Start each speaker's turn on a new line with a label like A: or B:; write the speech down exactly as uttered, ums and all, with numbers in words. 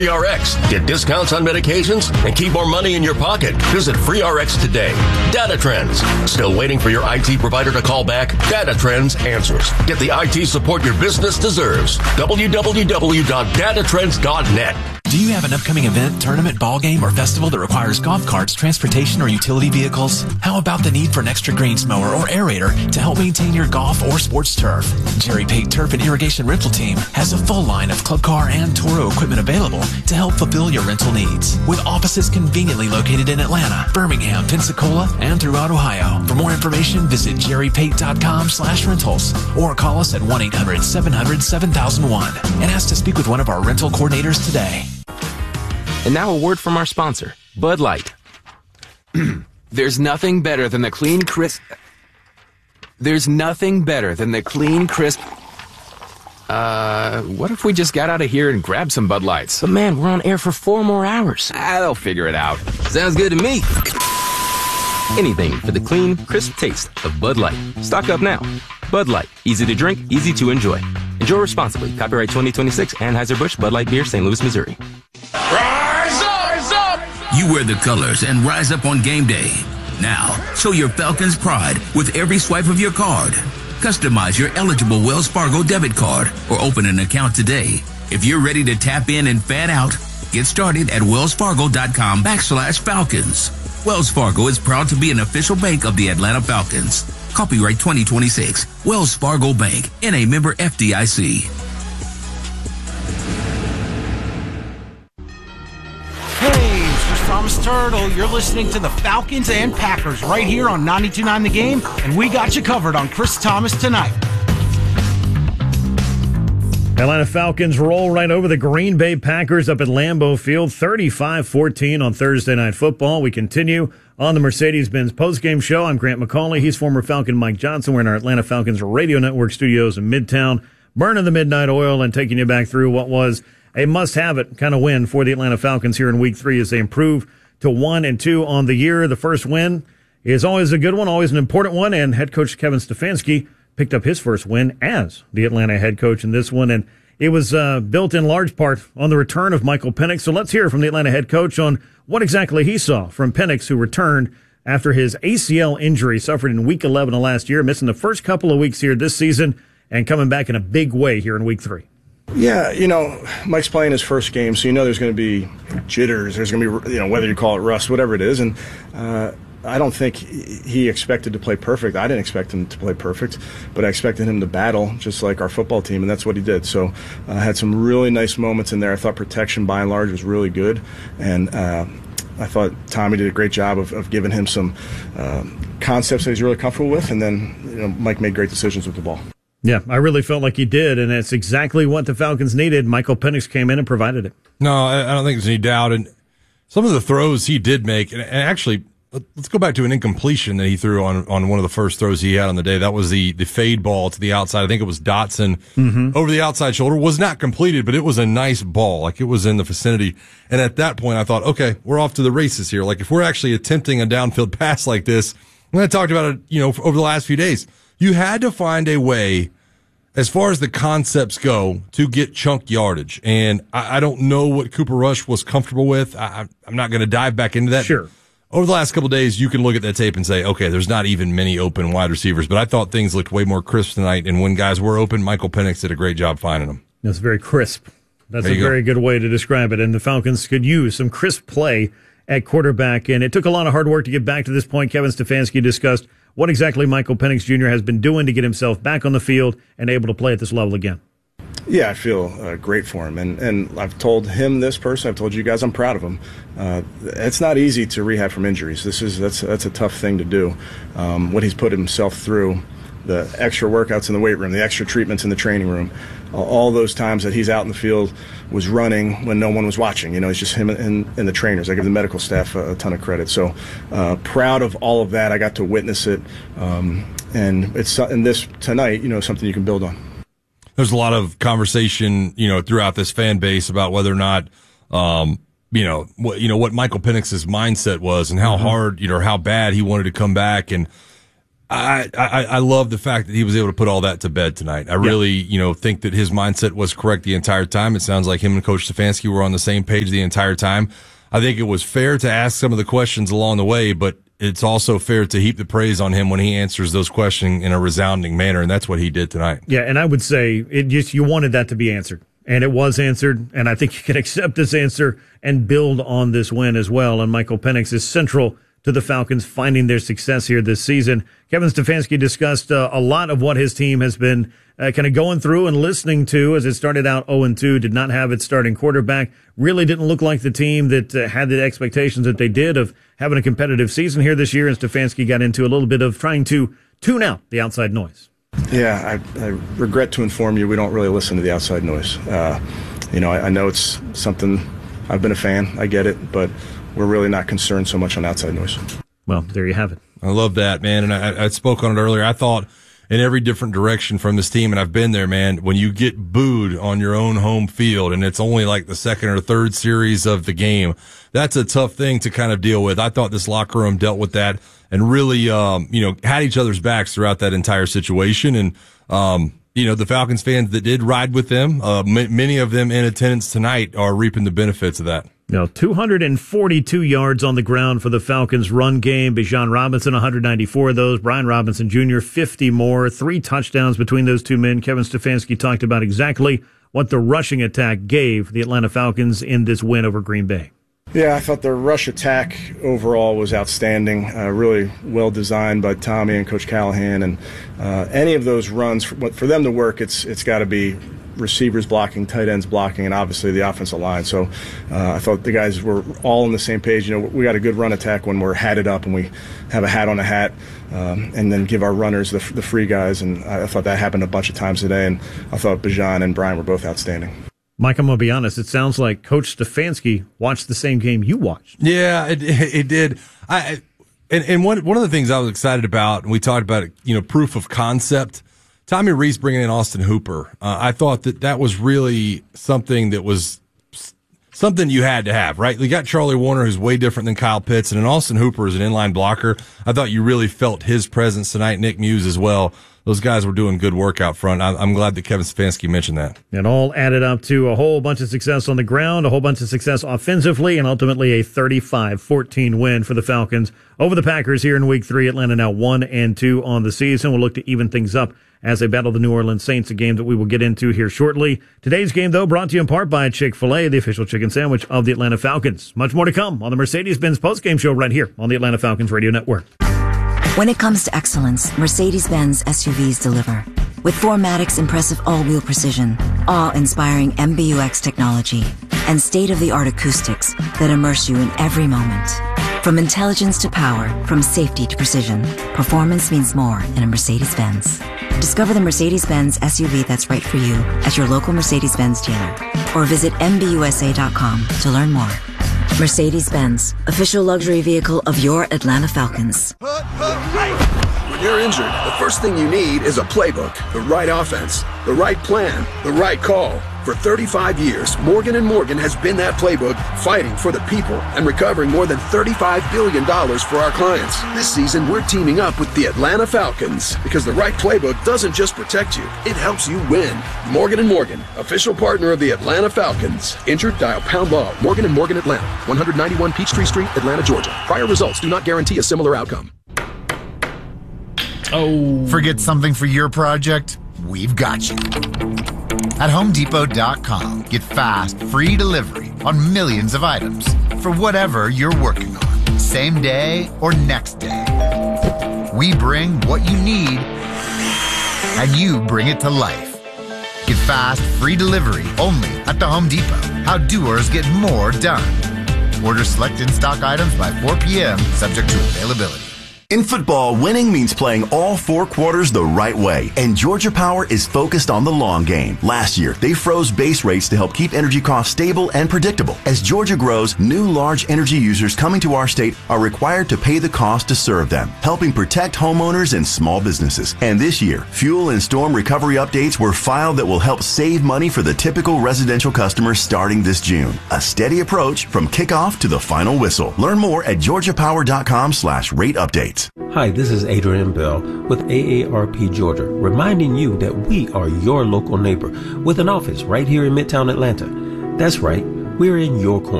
A: FreeRx. Get discounts on medications and keep more money in your pocket. Visit FreeRx today. Data Trends. Still waiting for your I T provider to call back? Data Trends answers. Get the I T support your business deserves. w w w dot data trends dot net.
B: Do you have an upcoming event, tournament, ball game, or festival that requires golf carts, transportation, or utility vehicles? How about the need for an extra greens mower or aerator to help maintain your golf or sports turf? Jerry Pate Turf and Irrigation Rental Team has a full line of club car and Toro equipment available to help fulfill your rental needs. With offices conveniently located in Atlanta, Birmingham, Pensacola, and throughout Ohio. For more information, visit jerry pate dot com slash rentals or call us at one eight hundred seven hundred seven thousand one and ask to speak with one of our rental coordinators today.
C: And now a word from our sponsor, Bud Light. There's nothing better than the clean, crisp... There's nothing better than the clean, crisp... Uh, what if we just got out of here and grabbed some Bud Lights?
D: But man, we're on air for four more hours.
C: Ah, they'll figure it out.
D: Sounds good to me.
C: Anything for the clean, crisp taste of Bud Light. Stock up now. Bud Light. Easy to drink, easy to enjoy. Enjoy responsibly. Copyright twenty twenty-six, Anheuser-Busch, Bud Light Beer, Saint Louis, Missouri.
E: Rise up! Rise up! You wear the colors and rise up on game day. Now, show your Falcons pride with every swipe of your card. Customize your eligible Wells Fargo debit card or open an account today. If you're ready to tap in and fan out, get started at wellsfargo.com backslash Falcons. Wells Fargo is proud to be an official bank of the Atlanta Falcons. Copyright twenty twenty-six. Wells Fargo Bank, N A member F D I C.
F: Hey, it's Chris Thomas Turtle. You're listening to the Falcons and Packers right here on ninety-two point nine The Game, and we got you covered on Chris Thomas Tonight.
G: Atlanta Falcons roll right over the Green Bay Packers up at Lambeau Field, thirty-five fourteen on Thursday Night Football. We continue on the Mercedes-Benz postgame show. I'm Grant McCauley. He's former Falcon Mike Johnson. We're in our Atlanta Falcons Radio Network studios in Midtown, burning the midnight oil and taking you back through what was a must-have-it kind of win for the Atlanta Falcons here in Week three as they improve to one and two on the year. The first win is always a good one, always an important one, and head coach Kevin Stefanski picked up his first win as the Atlanta head coach in this one, and it was uh, built in large part on the return of Michael Penix. So let's hear from the Atlanta head coach on what exactly he saw from Penix, who returned after his A C L injury suffered in Week eleven of last year, missing the first couple of weeks here this season and coming back in a big way here in Week three.
H: Yeah, you know, Mike's playing his first game, so you know there's going to be jitters. There's going to be, you know, whether you call it rust, whatever it is. And uh, I don't think he expected to play perfect. I didn't expect him to play perfect, but I expected him to battle just like our football team, and that's what he did. So I uh, had some really nice moments in there. I thought protection, by and large, was really good. And uh, I thought Tommy did a great job of, of giving him some uh, concepts that he's really comfortable with, and then you know, Mike made great decisions with the ball.
G: Yeah, I really felt like he did, and it's exactly what the Falcons needed. Michael Penix came in and provided it.
I: No, I don't think there's any doubt. And some of the throws he did make, and actually, let's go back to an incompletion that he threw on, on one of the first throws he had on the day. That was the, the fade ball to the outside. I think it was Dotson mm-hmm. over the outside shoulder. Was not completed, but it was a nice ball. Like, it was in the vicinity. And at that point, I thought, okay, we're off to the races here. Like, if we're actually attempting a downfield pass like this, and I talked about it, you know, over the last few days, you had to find a way, as far as the concepts go, to get chunk yardage. And I, I don't know what Cooper Rush was comfortable with. I, I'm not going to dive back into that.
G: Sure.
I: Over the last couple of days, you can look at that tape and say, okay, there's not even many open wide receivers. But I thought things looked way more crisp tonight. And when guys were open, Michael Penix did a great job finding them.
G: That's very crisp. That's a
I: go.
G: very good way to describe it. And the Falcons could use some crisp play at quarterback. And it took a lot of hard work to get back to this point. Kevin Stefanski discussed what exactly Michael Penix Junior has been doing to get himself back on the field and able to play at this level again.
H: Yeah, I feel uh, great for him, and and I've told him this person. I've told you guys I'm proud of him. Uh, it's not easy to rehab from injuries. This is that's that's a tough thing to do. Um, what he's put himself through, the extra workouts in the weight room, the extra treatments in the training room, uh, all those times that he's out in the field was running when no one was watching. You know, it's just him and, and the trainers. I give the medical staff a, a ton of credit. So uh, proud of all of that. I got to witness it, um, and it's and this tonight, you know, something you can build on.
I: There's a lot of conversation, you know, throughout this fan base about whether or not, um, you know, what, you know, what Michael Penix's mindset was and how mm-hmm. hard, you know, or how bad he wanted to come back. And I, I, I love the fact that he was able to put all that to bed tonight. I really, yeah. you know, think that his mindset was correct the entire time. It sounds like him and Coach Stefanski were on the same page the entire time. I think it was fair to ask some of the questions along the way, but it's also fair to heap the praise on him when he answers those questions in a resounding manner, and that's what he did tonight.
G: Yeah, and I would say it just you wanted that to be answered, and it was answered, and I think you can accept this answer and build on this win as well. And Michael Penix is central to the Falcons finding their success here this season. Kevin Stefanski discussed uh, a lot of what his team has been uh, kind of going through and listening to as it started out oh and two, did not have its starting quarterback, really didn't look like the team that uh, had the expectations that they did of having a competitive season here this year, and Stefanski got into a little bit of trying to tune out the outside noise.
H: Yeah, I, I regret to inform you we don't really listen to the outside noise. Uh, you know, I, I know it's something, I've been a fan, I get it, but we're really not concerned so much on outside noise.
G: Well, there you have it.
I: I love that, man. And I, I spoke on it earlier. I thought in every different direction from this team, and I've been there, man, when you get booed on your own home field and it's only like the second or third series of the game, that's a tough thing to kind of deal with. I thought this locker room dealt with that and really, um, you know, had each other's backs throughout that entire situation. And, um, you know, the Falcons fans that did ride with them, uh, m- many of them in attendance tonight are reaping the benefits of that.
G: Now, two hundred forty-two yards on the ground for the Falcons' run game. Bijan Robinson, one hundred ninety-four of those. Brian Robinson Junior, fifty more. Three touchdowns between those two men. Kevin Stefanski talked about exactly what the rushing attack gave the Atlanta Falcons in this win over Green Bay.
H: Yeah, I thought the rush attack overall was outstanding, uh, really well designed by Tommy and Coach Callahan. And uh, any of those runs, for, for them to work, it's it's got to be receivers blocking, tight ends blocking, and obviously the offensive line. So uh, I thought the guys were all on the same page. You know, we got a good run attack when we're hatted up and we have a hat on a hat, um, and then give our runners the, the free guys. And I thought that happened a bunch of times today. And I thought Bijan and Brian were both outstanding.
G: Mike, I'm going to be honest. It sounds like Coach Stefanski watched the same game you watched.
I: Yeah, it, it did. I and, and one one of the things I was excited about, and we talked about it, you know, proof of concept. Tommy Rees bringing in Austin Hooper. Uh, I thought that that was really something that was something you had to have, right? You got Charlie Warner, who's way different than Kyle Pitts, and an Austin Hooper is an inline blocker. I thought you really felt his presence tonight. Nick Muse as well. Those guys were doing good work out front. I'm glad that Kevin Stefanski mentioned that.
G: It all added up to a whole bunch of success on the ground, a whole bunch of success offensively, and ultimately a thirty-five fourteen win for the Falcons over the Packers here in week three. Atlanta now one and two on the season. We'll look to even things up as they battle the New Orleans Saints, a game that we will get into here shortly. Today's game, though, brought to you in part by Chick-fil-A, the official chicken sandwich of the Atlanta Falcons. Much more to come on the Mercedes-Benz postgame show right here on the Atlanta Falcons Radio Network.
J: When it comes to excellence, Mercedes-Benz S U Vs deliver. With four Matic's impressive all-wheel precision, awe-inspiring M B U X technology, and state-of-the-art acoustics that immerse you in every moment. From intelligence to power, from safety to precision, performance means more in a Mercedes-Benz. Discover the Mercedes-Benz S U V that's right for you at your local Mercedes-Benz dealer, or visit M B U S A dot com to learn more. Mercedes-Benz, official luxury vehicle of your Atlanta Falcons.
K: When you're injured, the first thing you need is a playbook, the right offense, the right plan, the right call. For thirty-five years, Morgan and Morgan has been that playbook, fighting for the people and recovering more than thirty-five billion dollars for our clients. This season, we're teaming up with the Atlanta Falcons because the right playbook doesn't just protect you, it helps you win. Morgan and Morgan, official partner of the Atlanta Falcons. Injured? Dial pound law. Morgan and Morgan Atlanta, one ninety-one Peachtree Street, Atlanta, Georgia. Prior results do not guarantee a similar outcome.
L: Oh. Forget something for your project? We've got you. At Home Depot dot com, get fast, free delivery on millions of items for whatever you're working on, same day or next day. We bring what you need, and you bring it to life. Get fast, free delivery only at the Home Depot. How doers get more done. Order select in-stock items by four p.m., subject to availability.
M: In football, winning means playing all four quarters the right way, and Georgia Power is focused on the long game. Last year, they froze base rates to help keep energy costs stable and predictable. As Georgia grows, new large energy users coming to our state are required to pay the cost to serve them, helping protect homeowners and small businesses. And this year, fuel and storm recovery updates were filed that will help save money for the typical residential customer starting this June. A steady approach from kickoff to the final whistle. Learn more at georgia power dot com slash rate updates.
N: it.
O: Hi, this is Adrian Bell with A A R P Georgia, reminding you that we are your local neighbor with an office right here in Midtown Atlanta. That's right, we're in your corner.